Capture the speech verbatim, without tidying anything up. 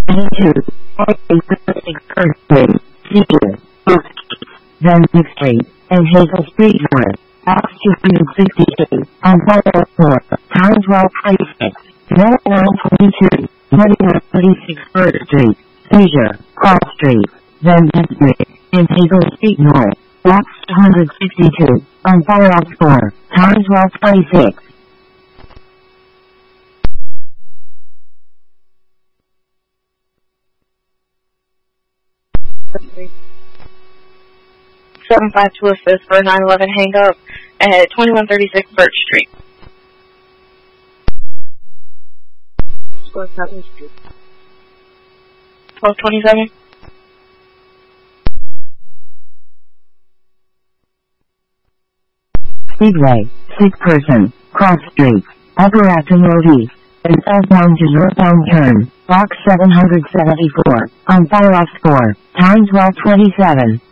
eighty-two, eighty-six First Street, Cedar, Van Dyck Street, and Hazel Street North, Box two hundred sixty-two, on four oh four, Townswell twenty-six, nine twenty-two, twenty-one thirty-six First Street, Cedar, Cross Street, Van Dyck Street, and Hazel Street North, Box two hundred sixty-two, on four oh four, Townswell twenty-six. seven five two assist for a nine eleven hang up at twenty-one thirty-six Birch Street. twelve twenty-seven. Speedway, six person, Cross Street, Upper Acton Road East, and southbound to northbound turn, Box seven hundred seventy-four, on four oh four, Townswell twenty-seven.